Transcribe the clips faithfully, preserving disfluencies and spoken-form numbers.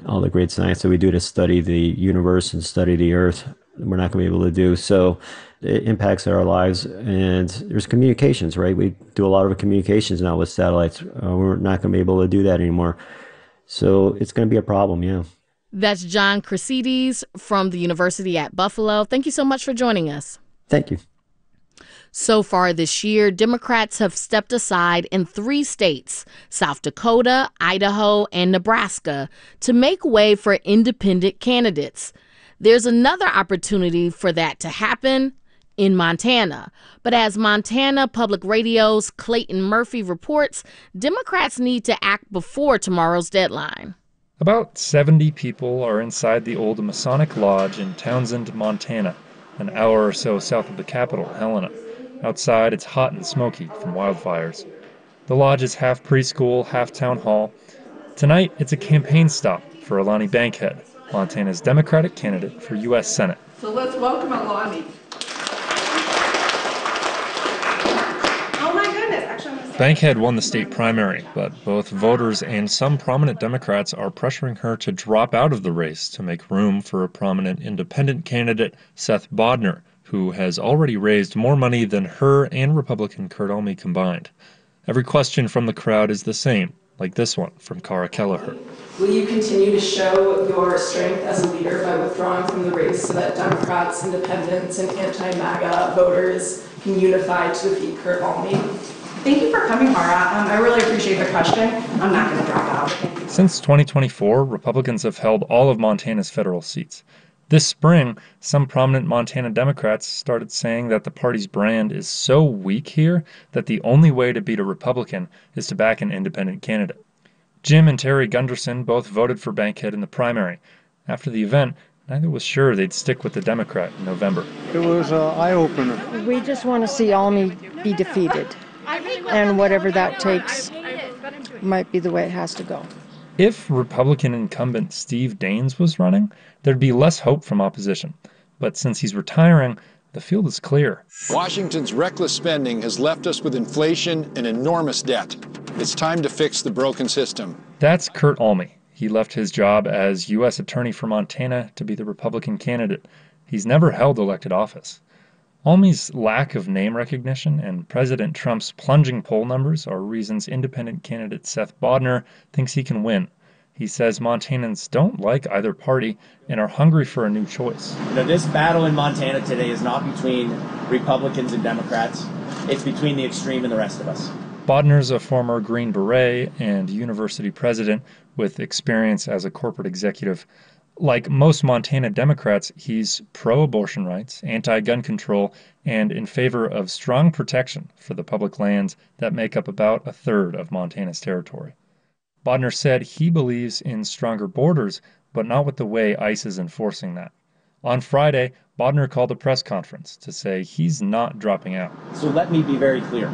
all the great science that we do to study the universe and study the Earth, we're not going to be able to do. So it impacts our lives. And there's communications, right? We do a lot of communications now with satellites. Uh, we're not going to be able to do that anymore. So it's going to be a problem, yeah. That's John Chryssidis from the University at Buffalo. Thank you so much for joining us. Thank you. So far this year, Democrats have stepped aside in three states, South Dakota, Idaho, and Nebraska, to make way for independent candidates. There's another opportunity for that to happen in Montana. But as Montana Public Radio's Clayton Murphy reports, Democrats need to act before tomorrow's deadline. About seventy people are inside the old Masonic Lodge in Townsend, Montana, an hour or so south of the capital, Helena. Outside, it's hot and smoky from wildfires. The lodge is half preschool, half town hall. Tonight, it's a campaign stop for Alani Bankhead, Montana's Democratic candidate for U S Senate. So let's welcome Alani. Oh my goodness, actually I'm gonna say Bankhead won the state primary, but both voters and some prominent Democrats are pressuring her to drop out of the race to make room for a prominent independent candidate, Seth Bodnar, who has already raised more money than her and Republican Kurt Olmey combined. Every question from the crowd is the same, like this one from Cara Kelleher. Will you continue to show your strength as a leader by withdrawing from the race so that Democrats, independents, and anti-MAGA voters can unify to defeat Kurt Olmey? Thank you for coming, Cara. Um, I really appreciate the question. I'm not going to drop out. Since twenty twenty-four, Republicans have held all of Montana's federal seats. This spring, some prominent Montana Democrats started saying that the party's brand is so weak here that the only way to beat a Republican is to back an independent candidate. Jim and Terry Gunderson both voted for Bankhead in the primary. After the event, neither was sure they'd stick with the Democrat in November. It was an eye-opener. We just want to see Olmey be defeated, and whatever that takes might be the way it has to go. If Republican incumbent Steve Daines was running, there'd be less hope from opposition. But since he's retiring, the field is clear. Washington's reckless spending has left us with inflation and enormous debt. It's time to fix the broken system. That's Kurt Olmey. He left his job as U S Attorney for Montana to be the Republican candidate. He's never held elected office. Olmey's lack of name recognition and President Trump's plunging poll numbers are reasons independent candidate Seth Bodnar thinks he can win. He says Montanans don't like either party and are hungry for a new choice. You know, this battle in Montana today is not between Republicans and Democrats. It's between the extreme and the rest of us. Bodnar's a former Green Beret and university president with experience as a corporate executive. Like most Montana Democrats, he's pro-abortion rights, anti-gun control, and in favor of strong protection for the public lands that make up about a third of Montana's territory. Bodnar said he believes in stronger borders, but not with the way ICE is enforcing that. On Friday, Bodnar called a press conference to say he's not dropping out. So let me be very clear.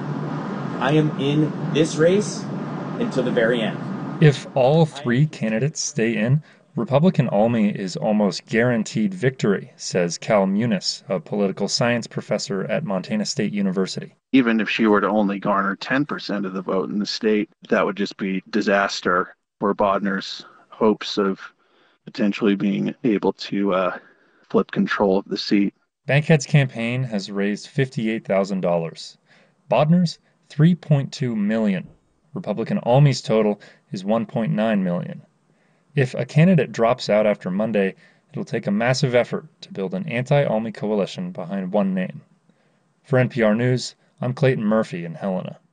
I am in this race until the very end. If all three candidates stay in, Republican Olmey is almost guaranteed victory, says Cal Muniz, a political science professor at Montana State University. Even if she were to only garner ten percent of the vote in the state, that would just be disaster for Bodnar's hopes of potentially being able to uh, flip control of the seat. Bankhead's campaign has raised fifty-eight thousand dollars. Bodnar's, three point two million dollars. Republican Olmey's total is one point nine million dollars. If a candidate drops out after Monday, it'll take a massive effort to build an anti-Olmey coalition behind one name. For N P R News, I'm Clayton Murphy in Helena.